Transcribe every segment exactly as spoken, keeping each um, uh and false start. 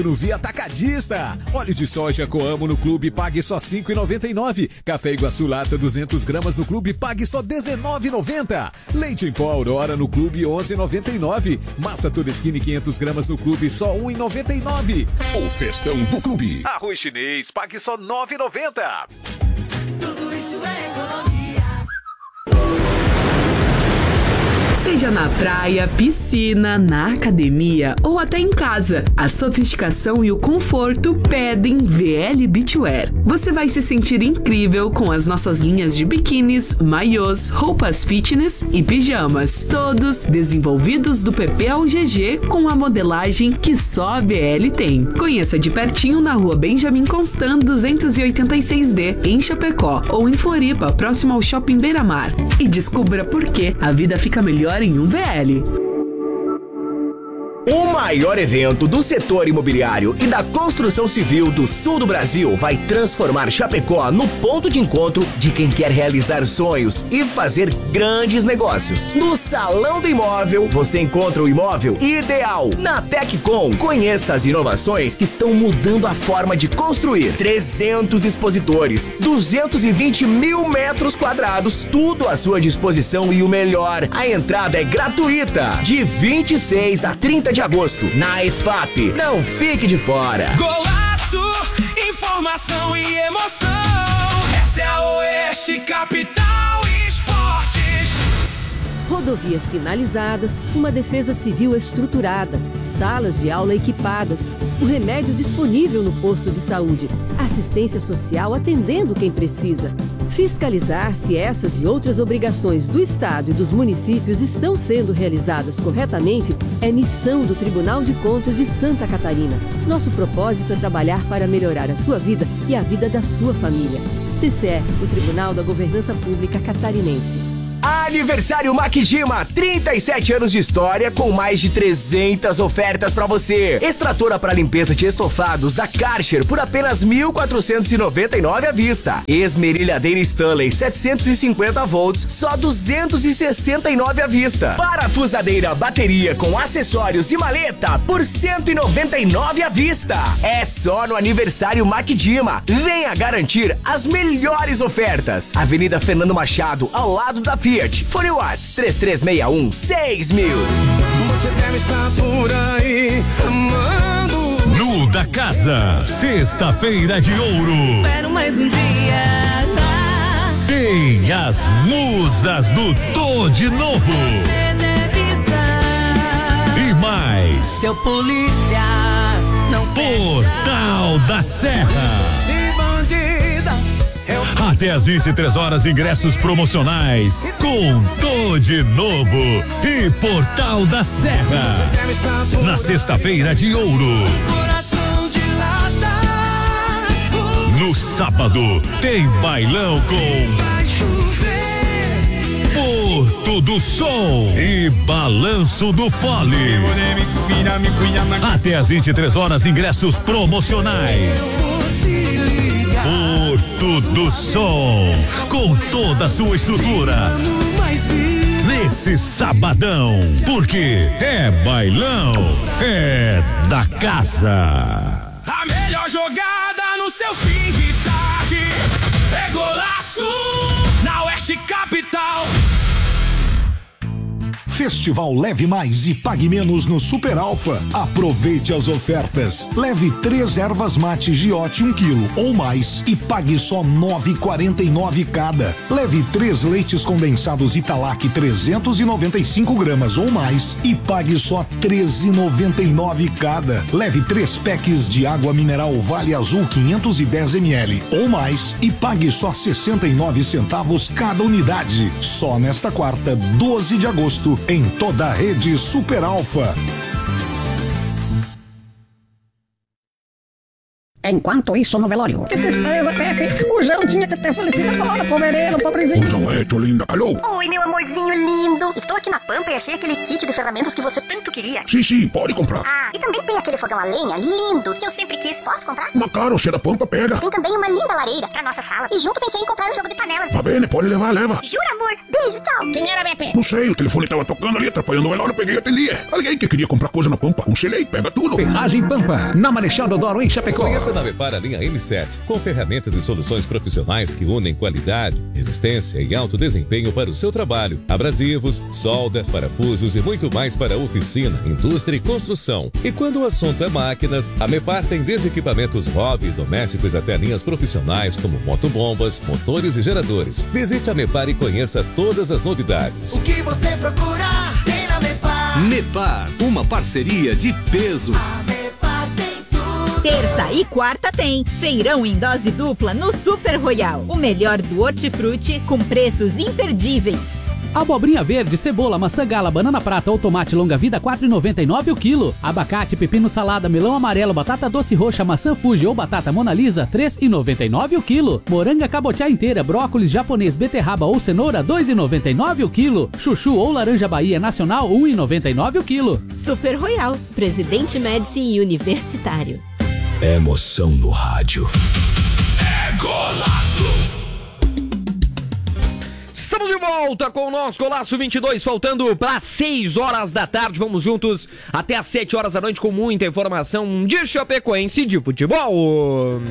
No Via Atacadista. Óleo de soja Coamo no Clube, pague só cinco reais e noventa e nove centavos. Café Iguaçu Lata duzentas gramas no Clube, pague só dezenove reais e noventa centavos. Leite em pó Aurora no Clube, onze reais e noventa e nove centavos. Massa Toresquini quinhentas gramas no Clube, só um real e noventa e nove centavos. O festão do Clube. Arroz chinês, pague só nove reais e noventa centavos. Tudo isso é economia. Seja na praia, piscina, na academia ou até em casa, a sofisticação e o conforto pedem V L Beachwear. Você vai se sentir incrível com as nossas linhas de biquínis, maiôs, roupas fitness e pijamas, todos desenvolvidos do P P ao G G com a modelagem que só a V L tem. Conheça de pertinho na rua Benjamin Constant duzentos e oitenta e seis D, em Chapecó, ou em Floripa, próximo ao Shopping Beira-Mar. E descubra por que a vida fica melhor em um V L. O maior evento do setor imobiliário e da construção civil do sul do Brasil vai transformar Chapecó no ponto de encontro de quem quer realizar sonhos e fazer grandes negócios. No Salão do Imóvel, você encontra o imóvel ideal. Na Teccom, conheça as inovações que estão mudando a forma de construir. trezentos expositores, duzentos e vinte mil metros quadrados, tudo à sua disposição e o melhor, a entrada é gratuita, de vinte e seis a trinta de agosto, na E F A P. Não fique de fora. Golaço, informação e emoção. Essa é a Oeste Capital Esportes. Rodovias sinalizadas, uma defesa civil estruturada, salas de aula equipadas, o remédio disponível no posto de saúde, assistência social atendendo quem precisa. Fiscalizar se essas e outras obrigações do Estado e dos municípios estão sendo realizadas corretamente é missão do Tribunal de Contas de Santa Catarina. Nosso propósito é trabalhar para melhorar a sua vida e a vida da sua família. T C E, o Tribunal da Governança Pública Catarinense. Aniversário Maquijima, trinta e sete anos de história com mais de trezentas ofertas pra você. Extratora para limpeza de estofados da Karcher por apenas mil quatrocentos e noventa e nove à vista. Esmerilhadeira Stanley setecentos e cinquenta volts, só duzentos e sessenta e nove à vista. Parafusadeira bateria com acessórios e maleta por cento e noventa e nove à vista. É só no Aniversário Maquijima. Venha garantir as melhores ofertas. Avenida Fernando Machado, ao lado da Fiat. Fone Whats três três seis um seis mil. Você deve estar por aí amando. Nu da Casa, sexta-feira de ouro. Espero mais um dia. Tá? Tem as musas do Tô de Novo. E mais. Seu polícia não Portal da Serra. Se bandida. Até às vinte e três horas, ingressos promocionais com Tô de Novo e Portal da Serra. Na sexta-feira de ouro. No sábado, tem bailão com Porto do Sol e Balanço do Fole. Até às vinte e três horas, ingressos promocionais. Porto do Sol, com toda a sua estrutura. Nesse sabadão, porque é bailão, é da casa. A melhor jogada no seu fim de tarde é golaço na Oeste Capital. Festival Leve Mais e Pague Menos no Super Alfa. Aproveite as ofertas. Leve três ervas mate Giote um quilo ou mais e pague só nove reais e quarenta e nove cada. Leve três leites condensados Italac trezentos e noventa e cinco gramas ou mais e pague só treze reais e noventa e nove cada. Leve três packs de água mineral Vale Azul quinhentos e dez mililitros ou mais e pague só sessenta e nove centavos cada unidade. Só nesta quarta, doze de agosto, em toda a rede Super Alfa. Enquanto isso, no velório. Que tristeza, Pepe. O João tinha que ter falecido agora, pobreiro, pobrezinho. Não é, tô linda, alô? Oi, meu amorzinho lindo. Estou aqui na Pampa e achei aquele kit de ferramentas que você tanto queria. Sim, sim, pode comprar. Ah, e também tem aquele fogão a lenha lindo que eu sempre quis. Posso comprar? Uma cara, você é da Pampa, pega. Tem também uma linda lareira pra nossa sala. E junto pensei em comprar um jogo de panelas. Tá bem, pode levar, leva. Jura, amor? Beijo, tchau. Quem era, Pepe? Não sei, o telefone tava tocando ali, atrapalhando o velório, eu peguei e atendi. Alguém que queria comprar coisa na Pampa, aconselhei, pega tudo. Ferragem Pampa, na Marechal Deodoro, em Chapecó. Conheça na Mepar a linha M sete, com ferramentas e soluções profissionais que unem qualidade, resistência e alto desempenho para o seu trabalho. Abrasivos, solda, parafusos e muito mais para oficina, indústria e construção. E quando o assunto é máquinas, a Mepar tem desde equipamentos hobby e domésticos até linhas profissionais como motobombas, motores e geradores. Visite a Mepar e conheça todas as novidades. O que você procura tem na Mepar. Mepar, uma parceria de peso. A Mepar tem tudo. Terça e quarta tem feirão em dose dupla no Super Royal. O melhor do hortifruti com preços imperdíveis. Abobrinha verde, cebola, maçã gala, banana prata ou tomate longa-vida quatro reais e noventa e nove centavos o quilo. Abacate, pepino salada, melão amarelo, batata doce roxa, maçã Fuji ou batata Mona Lisa três reais e noventa e nove centavos o quilo. Moranga cabotiá inteira, brócolis japonês, beterraba ou cenoura dois reais e noventa e nove centavos o quilo. Chuchu ou laranja Bahia nacional um real e noventa e nove centavos o quilo. Super Royal, Presidente Médici e Universitário. Emoção no rádio. É golaço. Estamos de volta com o nosso Golaço vinte e dois, faltando para seis horas da tarde. Vamos juntos até às sete horas da noite com muita informação de Chapecoense de futebol.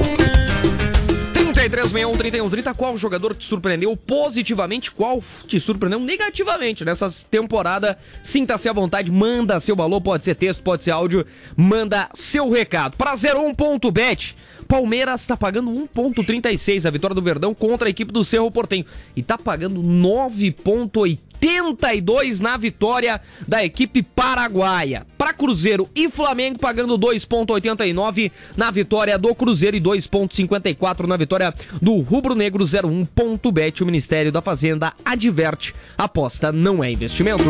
trinta e três, sessenta e um, trinta e um, trinta. Qual jogador te surpreendeu positivamente? Qual te surpreendeu negativamente nessa temporada? Sinta-se à vontade, manda seu valor, pode ser texto, pode ser áudio, manda seu recado. Para zero um ponto bet, Palmeiras está pagando um real trinta e seis a vitória do Verdão contra a equipe do Cerro Porteño. E está pagando nove reais e oitenta e dois na vitória da equipe paraguaia. Para Cruzeiro e Flamengo pagando dois reais e oitenta e nove na vitória do Cruzeiro e dois reais e cinquenta e quatro na vitória do Rubro Negro. Zero um ponto bet, o Ministério da Fazenda adverte, aposta não é investimento.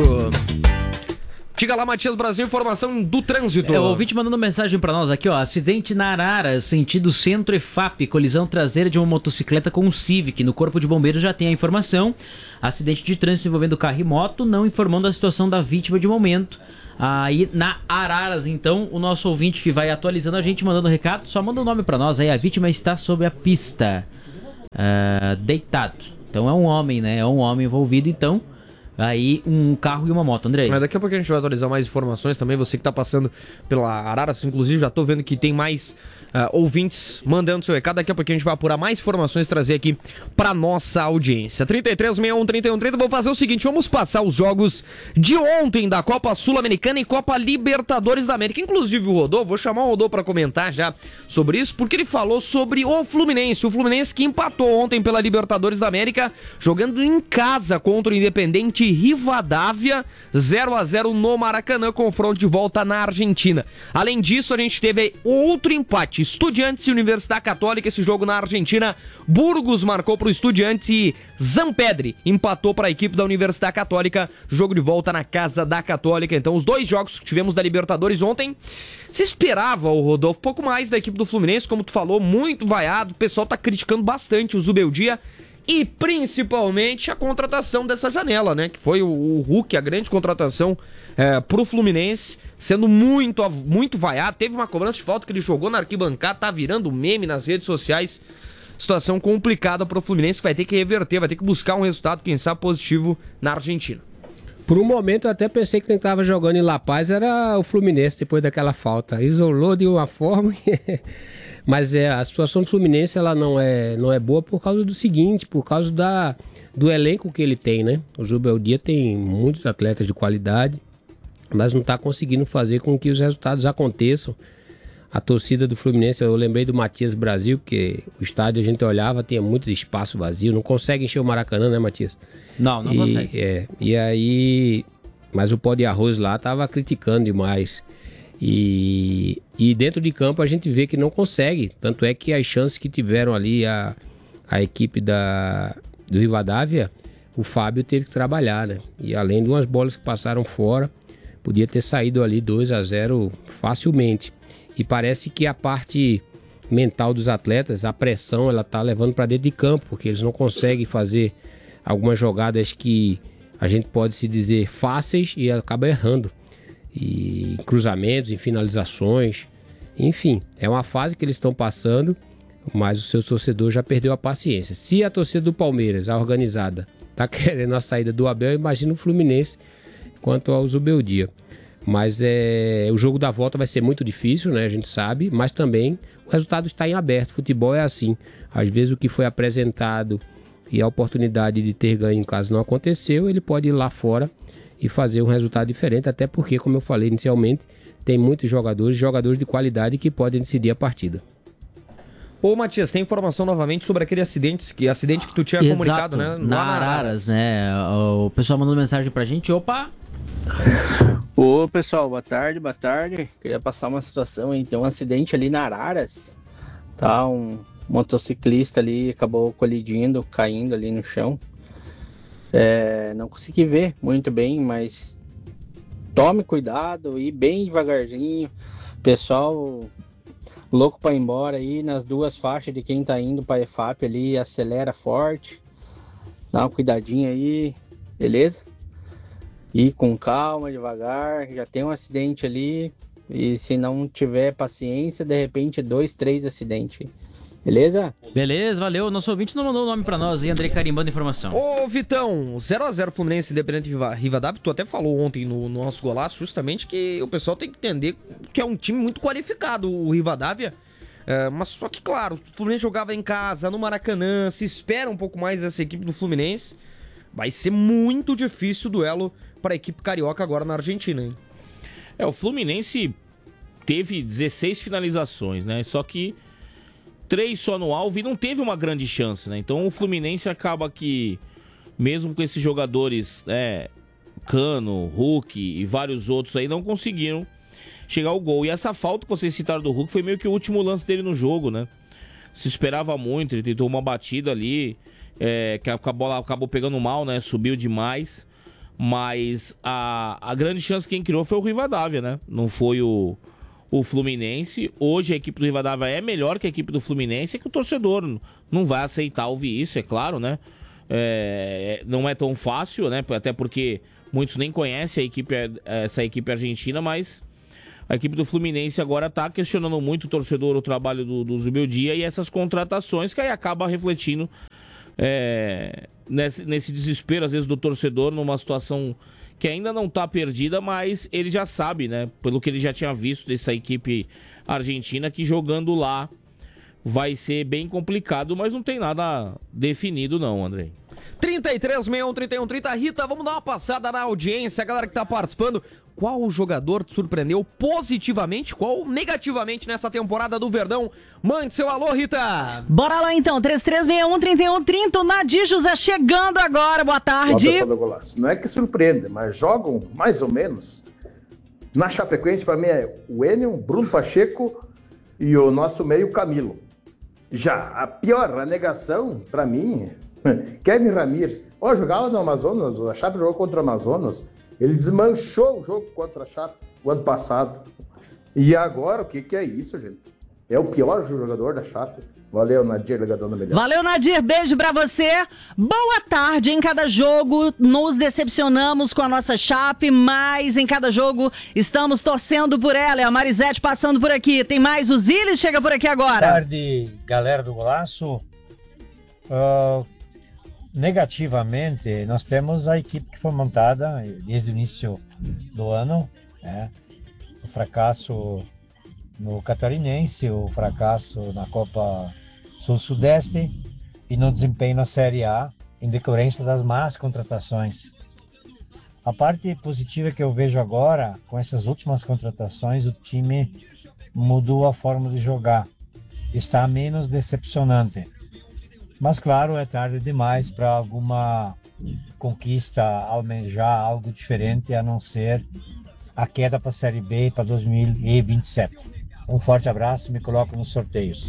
Diga lá, Matias Brasil, informação do trânsito. É, o ouvinte mandando mensagem pra nós aqui, ó. Acidente na Arara, sentido centro E F A P, colisão traseira de uma motocicleta com um Civic. No Corpo de Bombeiros já tem a informação. Acidente de trânsito envolvendo carro e moto, não informando a situação da vítima de momento. Aí na Araras, então, o nosso ouvinte que vai atualizando a gente, mandando recado, só manda o um nome pra nós aí. A vítima está sob a pista, uh, deitado. Então é um homem, né? É um homem envolvido, então. Aí um carro e uma moto, Andrei. Mas daqui a pouco a gente vai atualizar mais informações também. Você que tá passando pela Araras, inclusive já tô vendo que tem mais uh, ouvintes mandando seu recado. Daqui a pouco a gente vai apurar mais informações e trazer aqui pra nossa audiência. trinta e três, sessenta e um, trinta e um, trinta. Vou fazer o seguinte, vamos passar os jogos de ontem da Copa Sul-Americana e Copa Libertadores da América. Inclusive o Rodô, vou chamar o Rodô pra comentar já sobre isso, porque ele falou sobre o Fluminense. O Fluminense que empatou ontem pela Libertadores da América, jogando em casa contra o Independente Rivadavia, zero a zero no Maracanã, confronto de volta na Argentina. Além disso, a gente teve outro empate, Estudiantes e Universidade Católica, esse jogo na Argentina. Burgos marcou para o Estudiantes e Zampedre empatou para a equipe da Universidade Católica, jogo de volta na casa da Católica. Então, os dois jogos que tivemos da Libertadores ontem, se esperava, o Rodolfo, pouco mais da equipe do Fluminense, como tu falou, muito vaiado, o pessoal tá criticando bastante o Zubeldia. E principalmente a contratação dessa janela, né? Que foi o, o Hulk, a grande contratação é, pro Fluminense, sendo muito, muito vaiado. Teve uma cobrança de falta que ele jogou na arquibancada, tá virando meme nas redes sociais. Situação complicada pro Fluminense, que vai ter que reverter, vai ter que buscar um resultado, quem sabe, positivo na Argentina. Por um momento eu até pensei que quem estava jogando em La Paz era o Fluminense depois daquela falta. Isolou de uma forma... Mas é, a situação do Fluminense ela não é, não é boa por causa do seguinte, por causa da, do elenco que ele tem, né? O Zubeldia tem muitos atletas de qualidade, mas não está conseguindo fazer com que os resultados aconteçam. A torcida do Fluminense, eu lembrei do Matias Brasil, que o estádio a gente olhava, tinha muitos espaços vazios, não consegue encher o Maracanã, né, Matias? Não, não e, consegue. É, e aí, mas o pó de arroz lá estava criticando demais. E, e dentro de campo a gente vê que não consegue, tanto é que as chances que tiveram ali a, a equipe da, do Rivadavia, o Fábio teve que trabalhar, né? E além de umas bolas que passaram fora, podia ter saído ali dois a zero facilmente. E parece que a parte mental dos atletas, a pressão ela tá levando para dentro de campo, porque eles não conseguem fazer algumas jogadas que a gente pode se dizer fáceis e acaba errando. E em cruzamentos, em finalizações, enfim, é uma fase que eles estão passando, mas o seu torcedor já perdeu a paciência. Se a torcida do Palmeiras, a organizada, tá querendo a saída do Abel, imagina o Fluminense quanto ao Zubeldia. Mas é, o jogo da volta vai ser muito difícil, né? A gente sabe, mas também o resultado está em aberto. Futebol é assim. Às vezes o que foi apresentado e a oportunidade de ter ganho em casa não aconteceu, ele pode ir lá fora e fazer um resultado diferente, até porque, como eu falei inicialmente, tem muitos jogadores, jogadores de qualidade que podem decidir a partida. Ô, Matias, tem informação novamente sobre aquele acidente que, acidente que tu tinha Exato, comunicado, né? Na Araras, né? O pessoal mandou mensagem pra gente. Opa! Ô, pessoal, boa tarde, boa tarde. Queria passar uma situação aí. Tem um acidente ali na Araras. Tá, um motociclista ali acabou colidindo, caindo ali no chão. É, não consegui ver muito bem, mas tome cuidado e bem devagarzinho. Pessoal louco para ir embora aí nas duas faixas de quem tá indo para a E F A P ali, acelera forte. Dá uma cuidadinha aí, beleza? E com calma, devagar, já tem um acidente ali. E se não tiver paciência, de repente dois, três acidentes. Beleza? Beleza, valeu. Nosso ouvinte não mandou o nome pra nós aí, Andrei carimbando informação. Ô, Vitão, zero a zero Fluminense Independente Rivadavia. Tu até falou ontem no, no nosso golaço justamente que o pessoal tem que entender que é um time muito qualificado, o Rivadavia. É, mas só que, claro, o Fluminense jogava em casa, no Maracanã, se espera um pouco mais dessa equipe do Fluminense. Vai ser muito difícil o duelo para a equipe carioca agora na Argentina, hein? É, o Fluminense teve dezesseis finalizações, né? Só que três só no alvo e não teve uma grande chance, né? Então o Fluminense acaba que, mesmo com esses jogadores, é, Cano, Hulk e vários outros aí, não conseguiram chegar ao gol. E essa falta que vocês citaram do Hulk foi meio que o último lance dele no jogo, né? Se esperava muito, ele tentou uma batida ali, é, que a bola acabou pegando mal, né? Subiu demais. Mas a, a grande chance quem criou foi o Rivadavia, né? Não foi o... o Fluminense. Hoje a equipe do Rivadavia é melhor que a equipe do Fluminense, é que o torcedor não vai aceitar ouvir isso, é claro, né? É, não é tão fácil, né? Até porque muitos nem conhecem a equipe, essa equipe argentina, mas a equipe do Fluminense agora tá questionando muito o torcedor, o trabalho do, do Zubeldia e essas contratações que aí acaba refletindo é, nesse, nesse desespero, às vezes, do torcedor numa situação que ainda não tá perdida, mas ele já sabe, né? Pelo que ele já tinha visto dessa equipe argentina, que jogando lá vai ser bem complicado, mas não tem nada definido não, Andrei. trinta e três, sessenta e um, trinta e um, trinta. Rita, vamos dar uma passada na audiência, a galera que tá participando. Qual jogador te surpreendeu positivamente, qual negativamente nessa temporada do Verdão? Mande seu alô, Rita! Bora lá então, trinta e três, sessenta e um, trinta e um, trinta. O Nadir José chegando agora, boa tarde. Não é que surpreende, mas jogam mais ou menos. Na Chapecoense, para mim, é o Enio, Bruno Pacheco e o nosso meio Camilo. Já a pior, a negação, para mim, Kevin Ramírez. Ó, jogava no Amazonas, a Chape jogou contra o Amazonas. Ele desmanchou o jogo contra a Chape o ano passado. E agora, o que, que é isso, gente? É o pior jogador da Chape. Valeu, Nadir, ligadão da melhor. Valeu, Nadir, beijo pra você. Boa tarde. Em cada jogo nos decepcionamos com a nossa Chape, mas em cada jogo estamos torcendo por ela. É a Marisete passando por aqui. Tem mais, o Ziles chega por aqui agora. Boa tarde, galera do Golaço. Uh, negativamente, nós temos a equipe que foi montada desde o início do ano, né? O fracasso no Catarinense, o fracasso na Copa Sul-Sudeste e no desempenho na Série A, em decorrência das más contratações. A parte positiva que eu vejo agora, com essas últimas contratações, o time mudou a forma de jogar. Está menos decepcionante. Mas, claro, é tarde demais para alguma conquista, almejar algo diferente, a não ser a queda para a Série B para dois mil e vinte e sete. Um forte abraço e me coloco nos sorteios.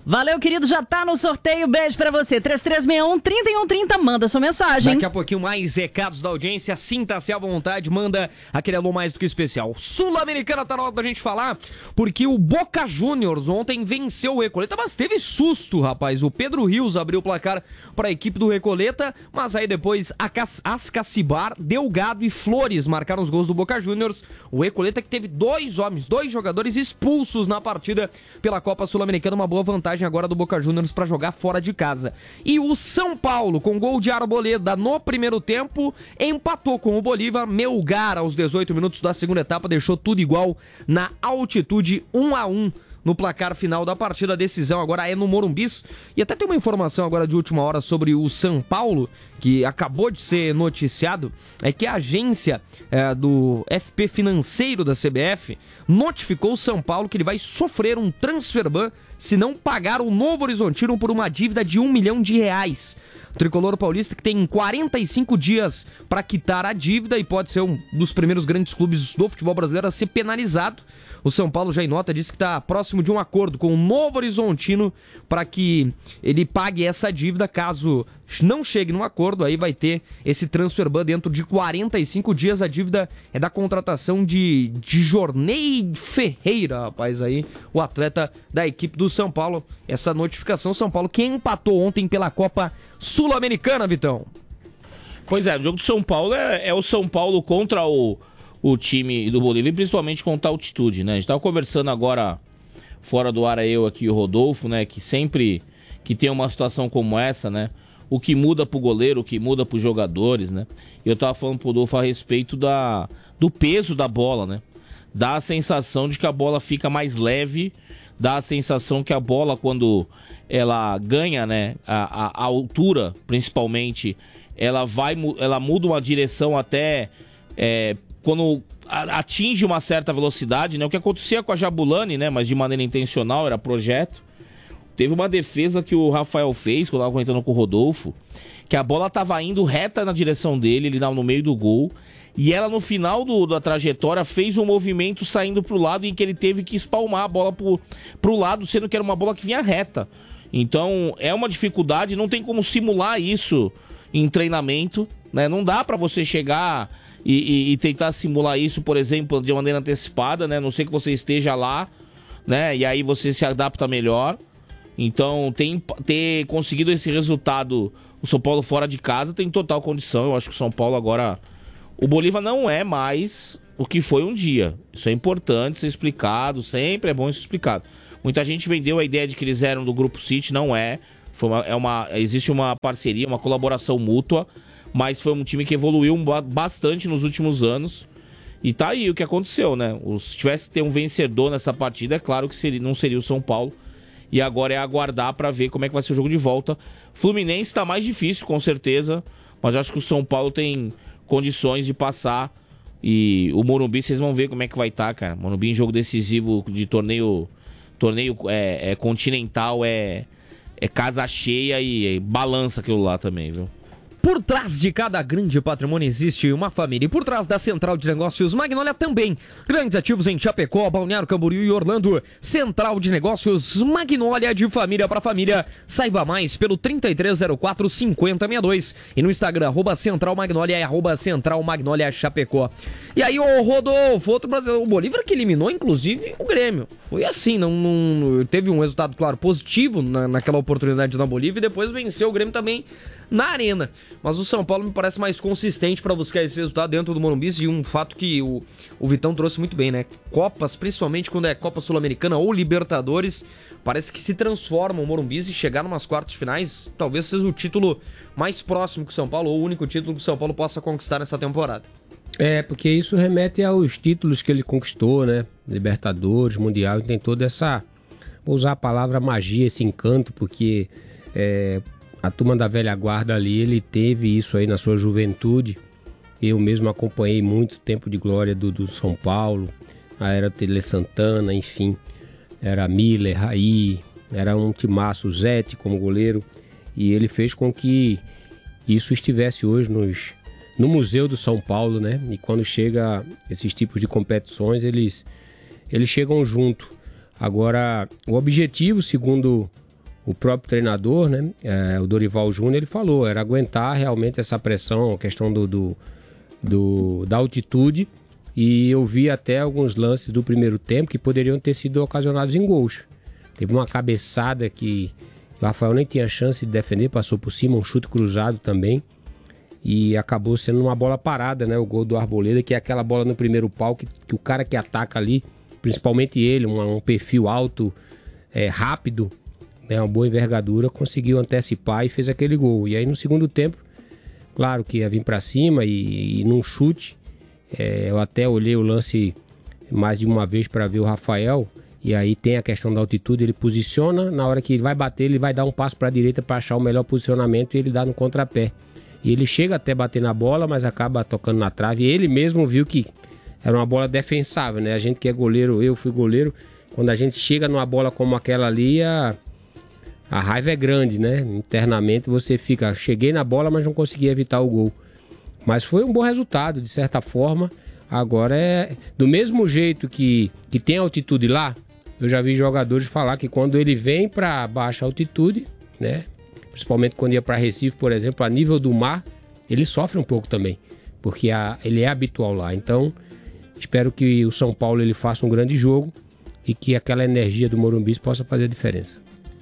Valeu, querido, já tá no sorteio. Beijo pra você. três três seis um, três um três zero, manda sua mensagem. Daqui a pouquinho mais recados da audiência. Sinta-se à vontade, manda aquele alô mais do que especial. Sul-Americana tá na hora da gente falar, porque o Boca Juniors ontem venceu o Recoleta, mas teve susto, rapaz. O Pedro Rios abriu o placar para a equipe do Recoleta, mas aí depois Ascacibar, Delgado e Flores marcaram os gols do Boca Juniors. O Recoleta que teve dois homens, dois jogadores expulsos na partida pela Copa Sul-Americana, uma boa vantagem agora do Boca Juniors para jogar fora de casa. E o São Paulo, com gol de Arboleda no primeiro tempo, empatou com o Bolívar. Melgar, aos dezoito minutos da segunda etapa, deixou tudo igual na altitude, um a um. No placar final da partida, a decisão agora é no Morumbis. E até tem uma informação agora de última hora sobre o São Paulo, que acabou de ser noticiado, é que a agência é, do F P Financeiro da C B F notificou o São Paulo que ele vai sofrer um transfer ban se não pagar o Novo Horizontino por uma dívida de um milhão de reais. O tricolor paulista que tem quarenta e cinco dias para quitar a dívida e pode ser um dos primeiros grandes clubes do futebol brasileiro a ser penalizado. O São Paulo já em nota disse que está próximo de um acordo com o Novo Horizontino para que ele pague essa dívida. Caso não chegue num acordo, aí vai ter esse transfer ban dentro de quarenta e cinco dias. A dívida é da contratação de, de Jornei Ferreira, rapaz, aí o atleta da equipe do São Paulo. Essa notificação, São Paulo que empatou ontem pela Copa Sul-Americana, Vitão. Pois é, o jogo do São Paulo é, é o São Paulo contra o o time do Bolívia, e principalmente contra a altitude, né? A gente tava conversando agora, fora do ar, eu aqui e o Rodolfo, né? Que sempre que tem uma situação como essa, né? O que muda pro goleiro, o que muda pros jogadores, né? E eu tava falando pro Rodolfo a respeito da, do peso da bola, né? Dá a sensação de que a bola fica mais leve, dá a sensação que a bola, quando ela ganha, né? A, a, a altura, principalmente, ela vai, ela muda uma direção até... É, quando atinge uma certa velocidade, né? O que acontecia com a Jabulani, né? Mas de maneira intencional, era projeto. Teve uma defesa que o Rafael fez, quando eu tava comentando com o Rodolfo, que a bola tava indo reta na direção dele, ele tava no meio do gol, e ela no final do, da trajetória fez um movimento saindo pro lado em que ele teve que espalmar a bola pro, pro lado, sendo que era uma bola que vinha reta. Então é uma dificuldade, não tem como simular isso em treinamento, né? Não dá pra você chegar... E, e, e tentar simular isso, por exemplo, de maneira antecipada, né? Não sei que você esteja lá, né? E aí você se adapta melhor. Então, tem, ter conseguido esse resultado, o São Paulo fora de casa, tem total condição. Eu acho que o São Paulo agora... O Bolívar não é mais o que foi um dia. Isso é importante ser explicado, sempre é bom ser explicado. Muita gente vendeu a ideia de que eles eram do Grupo City, não é. Foi uma, é uma, existe uma parceria, uma colaboração mútua. Mas foi um time que evoluiu bastante nos últimos anos. E tá aí o que aconteceu, né? Se tivesse que ter um vencedor nessa partida, é claro que seria, não seria o São Paulo. E agora é aguardar pra ver como é que vai ser o jogo de volta. Fluminense tá mais difícil, com certeza. Mas acho que o São Paulo tem condições de passar. E o Morumbi, vocês vão ver como é que vai estar, tá, cara. Morumbi em jogo decisivo de torneio, torneio é, é continental, é, é casa cheia e é, balança aquilo lá também, viu? Por trás de cada grande patrimônio existe uma família. E por trás da Central de Negócios Magnólia também. Grandes ativos em Chapecó, Balneário Camboriú e Orlando. Central de Negócios Magnólia, de família para família. Saiba mais pelo trinta e três zero quatro, cinquenta sessenta e dois. E no Instagram, arroba Central Magnólia e arroba Central Magnólia Chapecó. E aí, ô Rodolfo, outro brasileiro, o Bolívar que eliminou, inclusive, o Grêmio. Foi assim, não, não teve um resultado, claro, positivo na, naquela oportunidade na Bolívia e depois venceu o Grêmio também na Arena. Mas o São Paulo me parece mais consistente para buscar esse resultado dentro do Morumbi, e um fato que o, o Vitão trouxe muito bem, né? Copas, principalmente quando é Copa Sul-Americana ou Libertadores, parece que se transforma o Morumbi e chegar numas quartas finais, talvez seja o título mais próximo que o São Paulo, ou o único título que o São Paulo possa conquistar nessa temporada. É, porque isso remete aos títulos que ele conquistou, né? Libertadores, Mundial, e tem toda essa... Vou usar a palavra magia, esse encanto, porque... É, a turma da velha guarda ali, ele teve isso aí na sua juventude. Eu mesmo acompanhei muito tempo de glória do, do São Paulo, a era Tele Santana, enfim. Era Miller, Raí, era um timaço, Zete como goleiro. E ele fez com que isso estivesse hoje nos, no Museu do São Paulo, né? E quando chega esses tipos de competições, eles, eles chegam junto. Agora, o objetivo, segundo o próprio treinador, né, é, o Dorival Júnior, ele falou, era aguentar realmente essa pressão, a questão do, do, do, da altitude, e eu vi até alguns lances do primeiro tempo que poderiam ter sido ocasionados em gols. Teve uma cabeçada que o Rafael nem tinha chance de defender, passou por cima, um chute cruzado também, e acabou sendo uma bola parada, né, o gol do Arboleda, que é aquela bola no primeiro pau, que, que o cara que ataca ali, principalmente ele, um, um perfil alto, é, rápido, né, uma boa envergadura, conseguiu antecipar e fez aquele gol. E aí no segundo tempo, claro que ia vir para cima e, e num chute, é, eu até olhei o lance mais de uma vez para ver o Rafael, e aí tem a questão da altitude, ele posiciona, na hora que ele vai bater, ele vai dar um passo para a direita para achar o melhor posicionamento e ele dá no contrapé. E ele chega até bater na bola, mas acaba tocando na trave, e ele mesmo viu que era uma bola defensável, né? A gente que é goleiro, eu fui goleiro, quando a gente chega numa bola como aquela ali, a... A raiva é grande, né? Internamente você fica... Cheguei na bola, mas não consegui evitar o gol. Mas foi um bom resultado, de certa forma. Agora é... Do mesmo jeito que, que tem altitude lá, eu já vi jogadores falar que quando ele vem para baixa altitude, né? Principalmente quando ia para Recife, por exemplo, a nível do mar, ele sofre um pouco também. Porque a, ele é habitual lá. Então, espero que o São Paulo ele faça um grande jogo e que aquela energia do Morumbi possa fazer a diferença.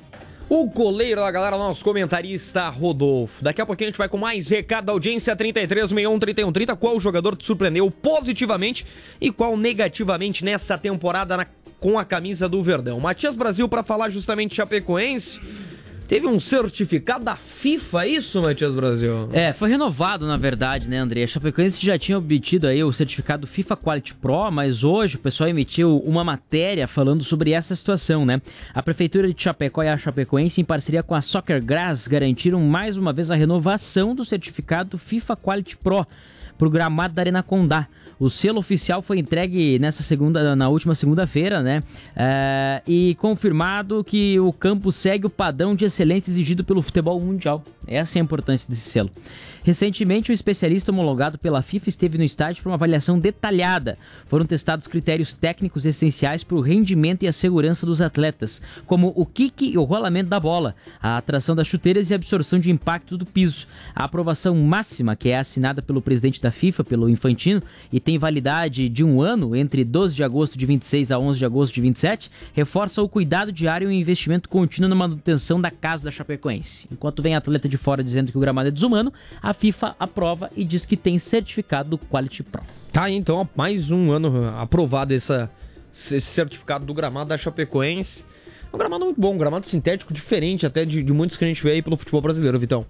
O goleiro da galera, nosso comentarista Rodolfo. Daqui a pouquinho a gente vai com mais recado da audiência. Trinta e três, sessenta e um, trinta e um, trinta. Qual jogador te surpreendeu positivamente e qual negativamente nessa temporada na, com a camisa do Verdão? Matias Brasil para falar justamente de Chapecoense. Teve um certificado da FIFA, isso, Matias Brasil? É, foi renovado, na verdade, né, André? A Chapecoense já tinha obtido aí o certificado FIFA Quality Pro, mas hoje o pessoal emitiu uma matéria falando sobre essa situação, né? A Prefeitura de Chapecó e a Chapecoense, em parceria com a Soccer Grass, garantiram mais uma vez a renovação do certificado FIFA Quality Pro para o gramado da Arena Condá. O selo oficial foi entregue nessa segunda, na última segunda-feira, né? É, e confirmado que o campo segue o padrão de excelência exigido pelo futebol mundial. Essa é a importância desse selo. Recentemente, um especialista homologado pela FIFA esteve no estádio para uma avaliação detalhada. Foram testados critérios técnicos essenciais para o rendimento e a segurança dos atletas, como o kick e o rolamento da bola, a atração das chuteiras e a absorção de impacto do piso. A aprovação máxima, que é assinada pelo presidente da FIFA, pelo Infantino, e tem validade de um ano, entre doze de agosto de vinte e seis a onze de agosto de vinte e sete, reforça o cuidado diário e o investimento contínuo na manutenção da casa da Chapecoense. Enquanto vem atleta de fora dizendo que o gramado é desumano, a FIFA aprova e diz que tem certificado do Quality Pro. Tá aí, então, mais um ano aprovado essa, esse certificado do gramado da Chapecoense. Um gramado muito bom, um gramado sintético diferente até de, de muitos que a gente vê aí pelo futebol brasileiro, Vitão.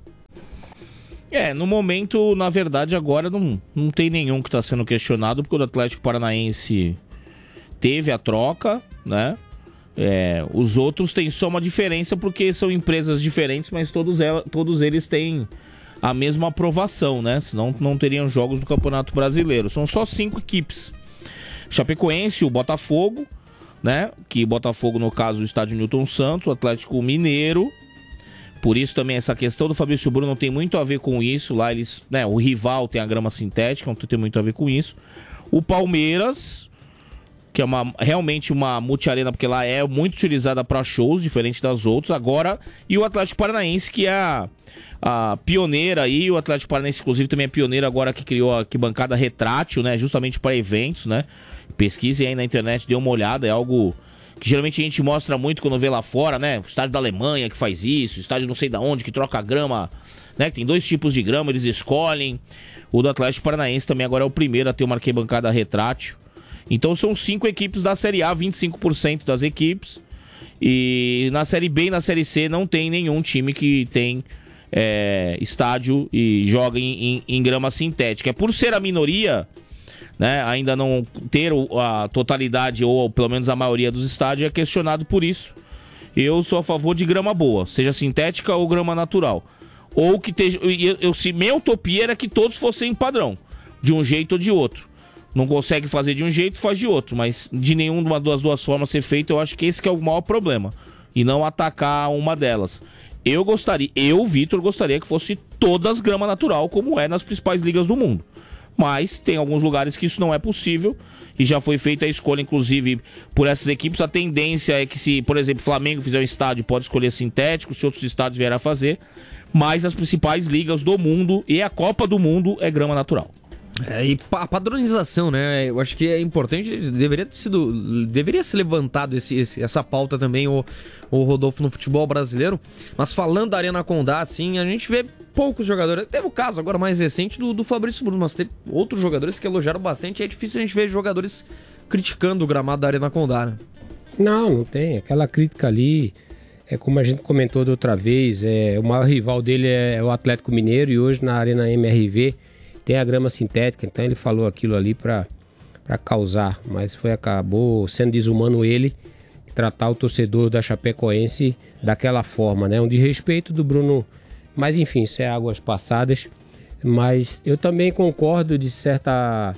É, no momento, na verdade, agora não, não tem nenhum que está sendo questionado, porque o Atlético Paranaense teve a troca, né? É, os outros têm só uma diferença porque são empresas diferentes, mas todos, ela, todos eles têm a mesma aprovação, né? Senão não teriam jogos do Campeonato Brasileiro. São só cinco equipes. Chapecoense, o Botafogo, né? Que Botafogo, no caso, o estádio Newton Santos, o Atlético Mineiro. Por isso também essa questão do Fabrício Bruno tem muito a ver com isso. Lá eles, né? O rival tem a grama sintética, não tem muito a ver com isso. O Palmeiras, que é uma, realmente uma multiarena, porque lá é muito utilizada para shows, diferente das outras. Agora, e o Atlético Paranaense, que é a, a pioneira aí. O Atlético Paranaense, inclusive, também é pioneiro agora que criou a arquibancada retrátil, né? Justamente para eventos, né? Pesquise aí na internet, dê uma olhada, é algo que geralmente a gente mostra muito quando vê lá fora, né? O estádio da Alemanha que faz isso, o estádio não sei da onde que troca a grama, né? Tem dois tipos de grama, eles escolhem. O do Atlético Paranaense também agora é o primeiro a ter uma arquibancada retrátil. Então são cinco equipes da Série A, vinte e cinco por cento das equipes. E na Série B e na Série C não tem nenhum time que tem é, estádio e joga em, em, em grama sintética. Por ser a minoria, né, ainda não ter a totalidade ou pelo menos a maioria dos estádios, é questionado por isso. Eu sou a favor de grama boa, seja sintética ou grama natural. Ou que esteja. Eu, eu, se minha utopia era que todos fossem padrão, de um jeito ou de outro. Não consegue fazer de um jeito, faz de outro. Mas de nenhuma das duas formas ser feito, eu acho que esse que é o maior problema. E não atacar uma delas. Eu gostaria, eu, Vitor, gostaria que fosse todas grama natural, como é nas principais ligas do mundo. Mas tem alguns lugares que isso não é possível e já foi feita a escolha, inclusive, por essas equipes. A tendência é que se, por exemplo, o Flamengo fizer um estádio, pode escolher sintético, se outros estádios vierem a fazer, mas as principais ligas do mundo e a Copa do Mundo é grama natural. É, e a padronização, né? Eu acho que é importante, deveria ter sido, deveria ser levantado esse, esse, essa pauta também, o, o Rodolfo, no futebol brasileiro. Mas falando da Arena Condá, assim, a gente vê poucos jogadores. Teve o caso agora mais recente do, do Fabrício Bruno, mas teve outros jogadores que elogiaram bastante. E é difícil a gente ver jogadores criticando o gramado da Arena Condá, né? Não, não tem. Aquela crítica ali, é como a gente comentou da outra vez, é, o maior rival dele é o Atlético Mineiro e hoje na Arena M R V tem a grama sintética, então ele falou aquilo ali para causar, mas foi, acabou sendo desumano ele tratar o torcedor da Chapecoense daquela forma, né? Um desrespeito do Bruno, mas enfim, isso é águas passadas. Mas eu também concordo de certa,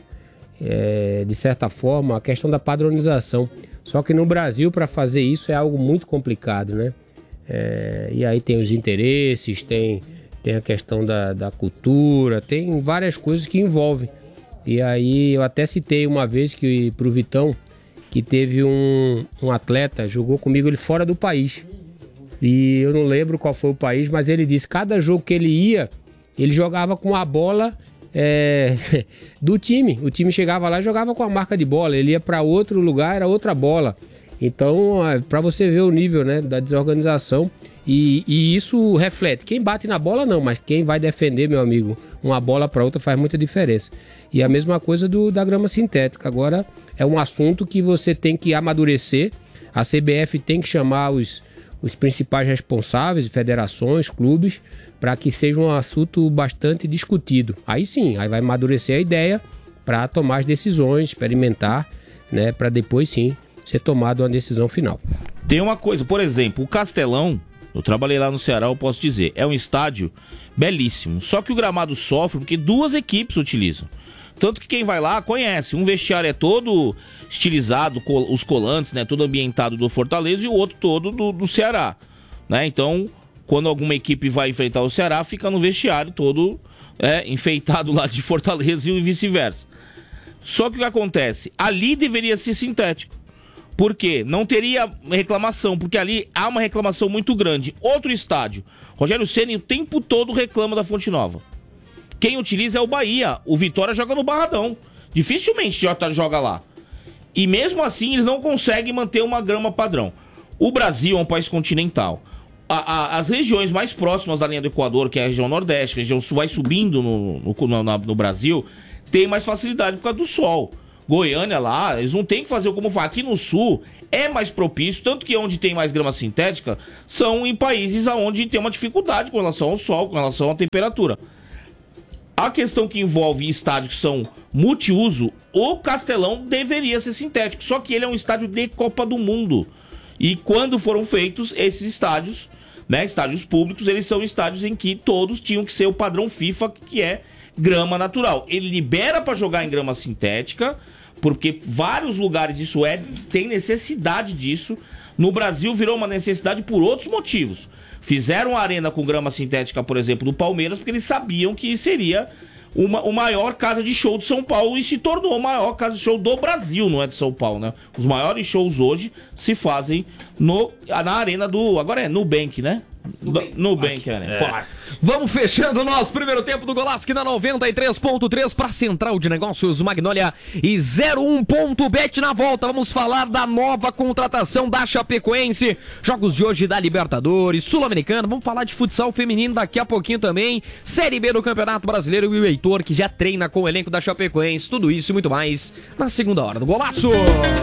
é, de certa forma a questão da padronização, só que no Brasil para fazer isso é algo muito complicado, né? É, e aí tem os interesses, tem... Tem a questão da, da cultura, tem várias coisas que envolvem. E aí eu até citei uma vez que pro Vitão, que teve um, um atleta, jogou comigo ele fora do país. E eu não lembro qual foi o país, mas ele disse que cada jogo que ele ia, ele jogava com a bola é, do time. O time chegava lá e jogava com a marca de bola. Ele ia para outro lugar, era outra bola. Então, para você ver o nível, né, da desorganização. E, e isso reflete. Quem bate na bola não, mas quem vai defender, meu amigo, uma bola para outra faz muita diferença. E a mesma coisa do, da grama sintética. Agora é um assunto que você tem que amadurecer. A C B F tem que chamar os, os principais responsáveis, federações, clubes, para que seja um assunto bastante discutido. Aí sim, aí vai amadurecer a ideia para tomar as decisões, experimentar, né, para depois sim ser tomada uma decisão final. Tem uma coisa, por exemplo, o Castelão, eu trabalhei lá no Ceará, eu posso dizer, é um estádio belíssimo. Só que o gramado sofre porque duas equipes utilizam. Tanto que quem vai lá conhece. Um vestiário é todo estilizado, os colantes, né? Todo ambientado do Fortaleza e o outro todo do, do Ceará, né? Então, quando alguma equipe vai enfrentar o Ceará, fica no vestiário todo é, enfeitado lá de Fortaleza e vice-versa. Só que o que acontece? Ali deveria ser sintético. Por quê? Não teria reclamação, porque ali há uma reclamação muito grande. Outro estádio, Rogério Ceni o tempo todo reclama da Fonte Nova. Quem utiliza é o Bahia. O Vitória joga no Barradão. Dificilmente o Jota joga lá. E mesmo assim eles não conseguem manter uma grama padrão. O Brasil é um país continental. A, a, as regiões mais próximas da linha do Equador, que é a região Nordeste, a região Sul, vai subindo no, no, no, no Brasil, tem mais facilidade por causa do sol. Goiânia lá, eles não tem que fazer como faz. Aqui no sul é mais propício, tanto que onde tem mais grama sintética são em países onde tem uma dificuldade com relação ao sol, com relação à temperatura. A questão que envolve estádios que são multiuso, o Castelão deveria ser sintético, só que ele é um estádio de Copa do Mundo. E quando foram feitos esses estádios, né, estádios públicos, eles são estádios em que todos tinham que ser o padrão FIFA, que é grama natural. Ele libera para jogar em grama sintética, porque vários lugares isso é, tem necessidade disso. No Brasil virou uma necessidade por outros motivos. Fizeram a arena com grama sintética, por exemplo, do Palmeiras, porque eles sabiam que seria uma, o maior casa de show de São Paulo e se tornou a maior casa de show do Brasil, não é de São Paulo, né? Os maiores shows hoje se fazem no, na arena do... Agora é Nubank, né? Nubank, Nubank é, né? É. Vamos fechando o nosso primeiro tempo do Golaço aqui na noventa e três ponto três para Central de Negócios Magnólia e zero um ponto bet. Na volta vamos falar da nova contratação da Chapecoense, jogos de hoje da Libertadores, Sul-Americana, vamos falar de futsal feminino daqui a pouquinho também, Série B do Campeonato Brasileiro e o Heitor que já treina com o elenco da Chapecoense, tudo isso e muito mais na segunda hora do Golaço.